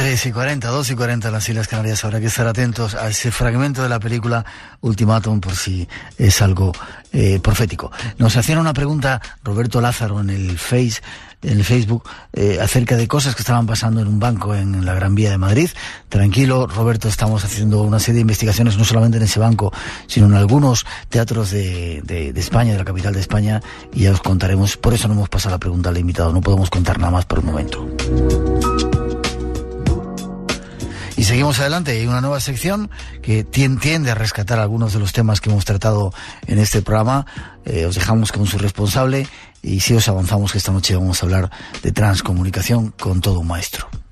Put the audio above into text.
3:40, 2:40 en las Islas Canarias. Habrá que estar atentos a ese fragmento de la película Ultimátum por si es algo profético. Nos hacían una pregunta Roberto Lázaro en el Facebook acerca de cosas que estaban pasando en un banco en la Gran Vía de Madrid. Tranquilo, Roberto, estamos haciendo una serie de investigaciones no solamente en ese banco, sino en algunos teatros de España, de la capital de España, y ya os contaremos. Por eso no hemos pasado la pregunta al invitado, no podemos contar nada más por un momento. Y seguimos adelante. Hay una nueva sección que tiende a rescatar algunos de los temas que hemos tratado en este programa. Os dejamos con su responsable y si os avanzamos que esta noche vamos a hablar de transcomunicación con todo un maestro.